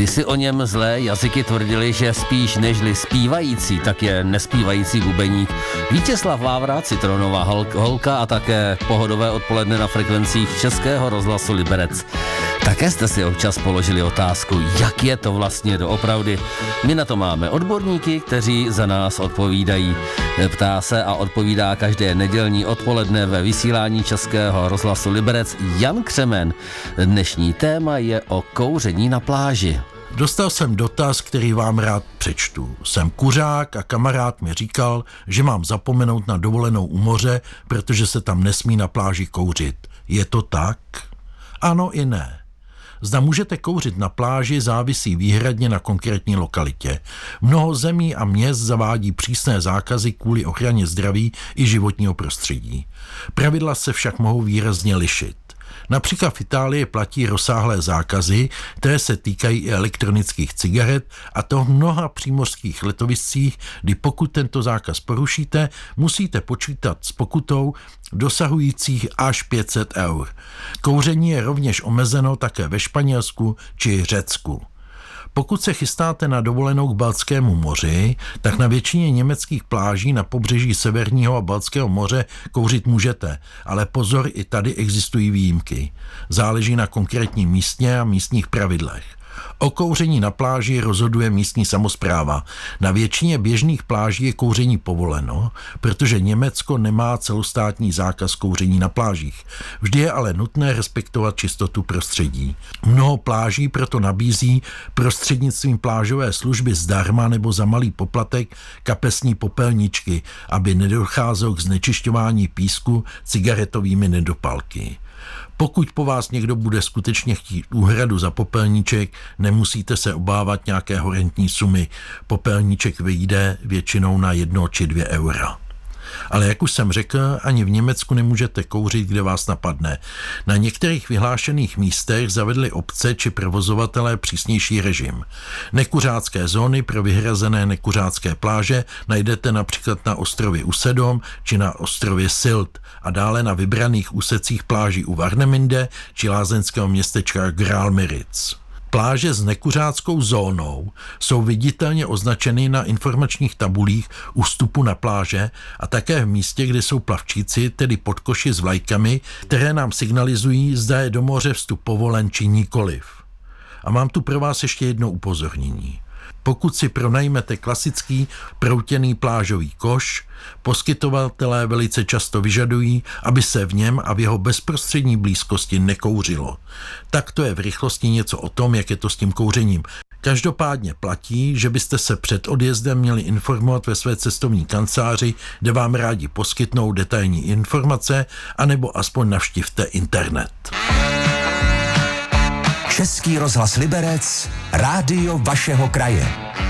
Když si o něm zlé jazyky tvrdili, že spíš nežli zpívající, tak je nespívající bubeník. Vítězslav Vávra, Citronová holka a také pohodové odpoledne na frekvencích Českého rozhlasu Liberec. Také jste si občas položili otázku, jak je to vlastně doopravdy. My na to máme odborníky, kteří za nás odpovídají. Ptá se a odpovídá každé nedělní odpoledne ve vysílání Českého rozhlasu Liberec Jan Křemen. Dnešní téma je o kouření na pláži. Dostal jsem dotaz, který vám rád přečtu. Jsem kuřák a kamarád mi říkal, že mám zapomenout na dovolenou u moře, protože se tam nesmí na pláži kouřit. Je to tak? Ano i ne. Zda můžete kouřit na pláži, závisí výhradně na konkrétní lokalitě. Mnoho zemí a měst zavádí přísné zákazy kvůli ochraně zdraví i životního prostředí. Pravidla se však mohou výrazně lišit. Například v Itálii platí rozsáhlé zákazy, které se týkají i elektronických cigaret, a to v mnoha přímořských letoviscích, kdy pokud tento zákaz porušíte, musíte počítat s pokutou dosahujících až 500 eur. Kouření je rovněž omezeno také ve Španělsku či Řecku. Pokud se chystáte na dovolenou k Baltskému moři, tak na většině německých pláží na pobřeží Severního a Baltského moře kouřit můžete, ale pozor, i tady existují výjimky. Záleží na konkrétním místě a místních pravidlech. O kouření na pláži rozhoduje místní samospráva. Na většině běžných pláží je kouření povoleno, protože Německo nemá celostátní zákaz kouření na plážích. Vždy je ale nutné respektovat čistotu prostředí. Mnoho pláží proto nabízí prostřednictvím plážové služby zdarma nebo za malý poplatek kapesní popelničky, aby nedocházelo k znečišťování písku cigaretovými nedopalky. Pokud po vás někdo bude skutečně chtít úhradu za popelníček, nemusíte se obávat nějaké horentní sumy. Popelníček vyjde většinou na 1 či 2 eura. Ale jak už jsem řekl, ani v Německu nemůžete kouřit, kde vás napadne. Na některých vyhlášených místech zavedly obce či provozovatelé přísnější režim. Nekuřácké zóny pro vyhrazené nekuřácké pláže najdete například na ostrově Usedom či na ostrově Sylt a dále na vybraných úsecích pláží u Warnemünde či lázeňského městečka Graalmeritz. Pláže s nekuřáckou zónou jsou viditelně označeny na informačních tabulích u vstupu na pláže a také v místě, kde jsou plavčíci, tedy podkoši s vlajkami, které nám signalizují, zda je do moře vstup povolen či nikoliv. A mám tu pro vás ještě jedno upozornění. Pokud si pronajmete klasický proutěný plážový koš, poskytovatelé velice často vyžadují, aby se v něm a v jeho bezprostřední blízkosti nekouřilo. Tak to je v rychlosti něco o tom, jak je to s tím kouřením. Každopádně platí, že byste se před odjezdem měli informovat ve své cestovní kanceláři, kde vám rádi poskytnou detailní informace, anebo aspoň navštivte internet. Český rozhlas Liberec, rádio vašeho kraje.